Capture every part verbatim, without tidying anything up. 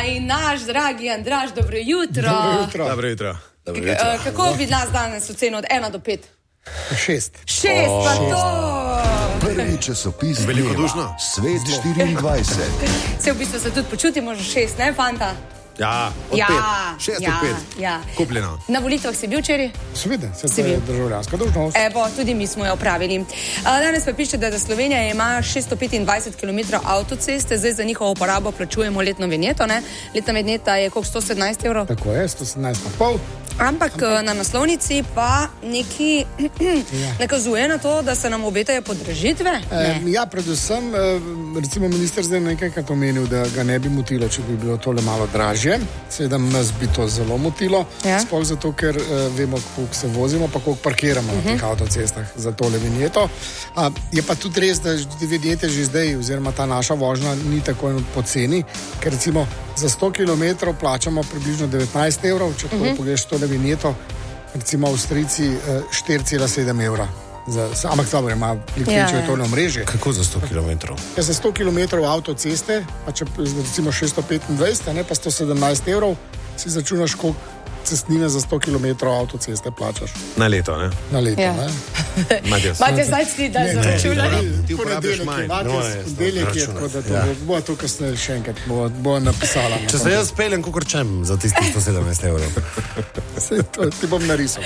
in naš dragi Andraž, dobro jutro. Dobro jutro. Dobro jutro. Dobro jutro. jutro. Kako bi nas danes ocenil od ena do pet? Šest. Šest, oh. pa to! Prvi časopis Velikodušno. Svet štiriindvajset. Se v bistvu se tudi počutimo že šest, ne, fanta? Ja, od ja, pet. Šest ja, od pet. Ja. Kupljeno. Na volitvah si bil včeraj? Seveda, se Si to je bil. državljanska dolžnost. Evo, tudi mi smo jo opravili. A, danes pa piše, da Slovenija ima šeststo petindvajset kilometrov avtoceste, zdaj za njihovo uporabo plačujemo letno vinjeto, ne? Letna vinjeta je koliko, sto sedemnajst evrov? Tako je, sto sedemnajst pa pol. Ampak, Ampak na naslovnici pa neki ja. nakazuje na to, da se nam obetajo podražitve. E, ja, predvsem, recimo minister zdaj nekajkrat omenil, da ga ne bi motilo, če bi bilo tole malo dražje. Seveda nas bi to zelo motilo, ja. sploh zato, ker uh, vemo, koliko se vozimo, pa koliko parkiramo uh -huh. na teh avtocestah za tole vinjeto. A, je pa tudi res, da vinjete že zdaj, oziroma ta naša vožnja ni tako poceni, ker recimo za sto kilometrov plačamo približno devetnajst evrov, če uh -huh. pogledaš tole vinjeto, recimo Avstrijci uh, štiri cela sedem evra. Za, ampak slabo ima likvičejo ja, tole omrežje. Kako za sto kilometrov? Ja, za sto kilometrov avtoceste, pa če recimo šeststo petindvajset, ne pa sto sedemnajst evrov, si začunaš, koliko cestnine za sto kilometrov avtoceste plačaš. Na leto, ne? Na leto, ja. ne? Matjas. Matjas, zdaj si da zaračunali. Ti uporabiš manj. Ponedeljek je, tako da to ja. bo to kasneje še enkrat bo, bo napisala. Če se jaz peljem, kakor čem za tisti sto sedemnajst evrov. Se, to, ti bom narisal.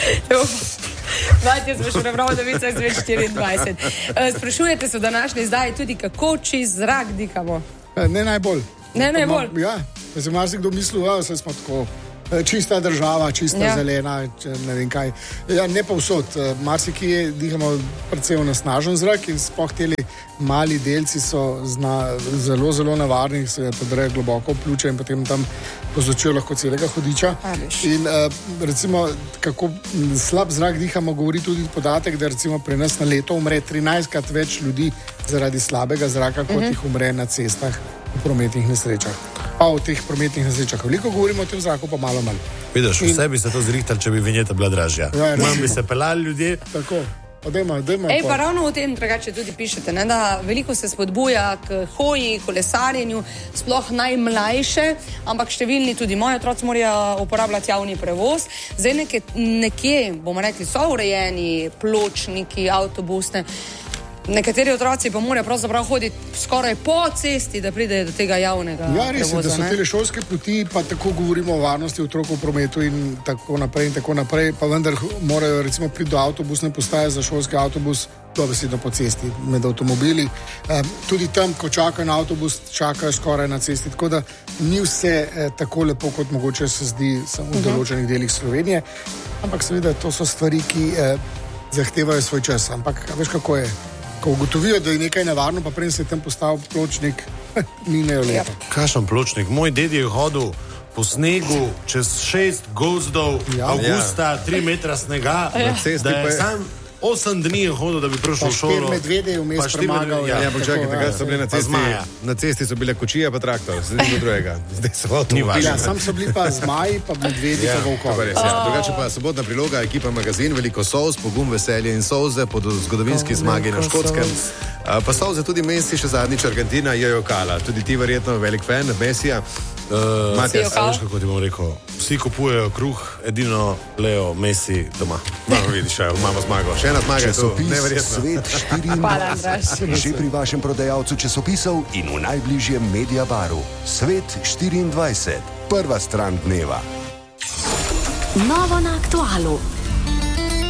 Matjas, boš prebral novice z več štiriindvajset. Sprašujete se v današnji izdaji tudi, kako čist zrak dihamo? Ne najbolj. Ne najbolj? Ja, da se marsikdo mislil, da smo tako čista država, čista ja. zelena, ne vem kaj. Ja, ne pa vsod. Marsikje dihamo predvsem nasnažen zrak in sploh teli mali delci so zna, zelo, zelo nevarni, se podrejo globoko v pljuče in potem tam povzročijo lahko celega hudiča. In uh, recimo, kako slab zrak dihamo, govori tudi podatek, da recimo pri nas na leto umre trinajstkrat več ljudi zaradi slabega zraka, kot uh-huh. jih umre na cestah v prometnih nesrečah. Pa o teh prometnih nesrečah veliko govorimo, o tem zraku pa malo manj. Vidiš, vse bi se to zrihtali, če bi vinjeta bila dražja. Ja, manj bi se pelali ljudje. Tako. Odejma, odejma, Ej, pa ravno o tem drugače tudi pišete, ne, da veliko se spodbuja k hoji, kolesarjenju, sploh najmlajše, ampak številni, tudi moji otroci, morajo uporabljati javni prevoz. Zdaj nekje, nekje bomo rekli, so urejeni pločniki, avtobusne. Nekateri otroci pa morajo pravzaprav hoditi skoraj po cesti, da pridejo do tega javnega prevoza. Ja, res je, da so te šolske poti, pa tako govorimo o varnosti otrok v prometu in tako naprej in tako naprej, pa vendar morajo recimo priti do avtobusne postaje za šolski avtobus, dobesedno po cesti med avtomobili. E, tudi tam, ko čakajo na avtobus, čakajo skoraj na cesti, tako da ni vse e, tako lepo, kot mogoče se zdi samo v določenih delih Slovenije, ampak seveda to so stvari, ki e, zahtevajo svoj čas, ampak veš kako je. Ko ugotovijo, da je nekaj nevarno, pa prej se je tam postavil pločnik, minejo leto. Kakšen pločnik? Moj ded je hodil po snegu čez šest gozdov, ja. avgusta, tri metra snega, ja. da je sam osem dni je hodil, da bi prišel v šolo. Pa štir medvede je vmes premagal. Ja, ja, pa čakaj, takrat so bile na cesti, na cesti so bile kočije pa traktor, zdaj ni drugega. Zdaj so avtomobili. Ja, sam so bili pa zmaji, pa medvedi, ja, pa volkovi. Ja. Drugače pa sobotna priloga, ekipa Magazin, veliko solz, pogum, veselje in solze po zgodovinski zmagi na Škotskem. Pa solze tudi Messi, še zadnjič Argentina je jokala. Tudi ti verjetno velik fan Messija. Uh, Matjas, veš kako ti bom rekel, vsi kupujejo kruh, edino Leo Messi doma. Malo vidiš, imamo zmago. Še ena zmaga je to, neverjetno. Svet štiriindvajset. Že pri vašem prodajalcu časopisov in v najbližjem Media Baru. Svet štiriindvajset. Prva stran dneva. Novo na aktualu.